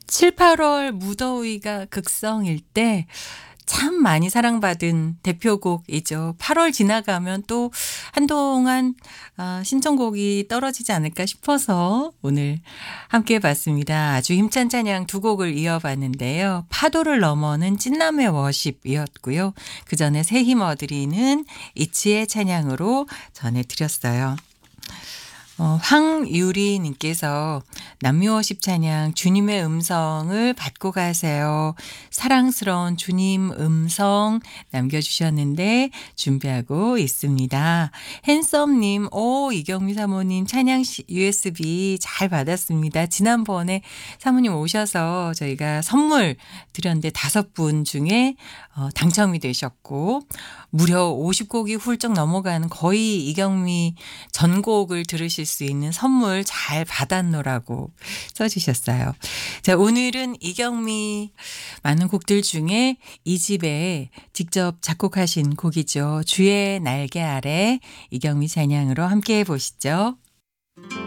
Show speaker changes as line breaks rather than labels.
7, 8월 무더위가 극성일 때 참 많이 사랑받은 대표곡이죠. 8월 지나가면 또 한동안 신청곡이 떨어지지 않을까 싶어서 오늘 함께 해 봤습니다. 아주 힘찬 찬양 두 곡을 이어봤는데요. 파도를 넘어는 찐남의 워십이었고요. 그전에 새 힘 얻으리는 이치의 찬양으로 전해드렸어요. 황유리님께서 남묘워십 찬양 주님의 음성을 받고 가세요. 사랑스러운 주님 음성 남겨주셨는데 준비하고 있습니다. 핸섬님, 이경미 사모님 찬양 USB 잘 받았습니다. 지난번에 사모님 오셔서 저희가 선물 드렸는데 5분 중에 당첨이 되셨고 무려 50곡이 훌쩍 넘어가는 거의 이경미 전곡을 들으실 수 있는 선물 잘 받았노라고 써주셨어요. 자, 오늘은 이경미 많은 곡들 중에 이 집에 직접 작곡하신 곡이죠. 주의 날개 아래 이경미 찬양으로 함께 해보시죠.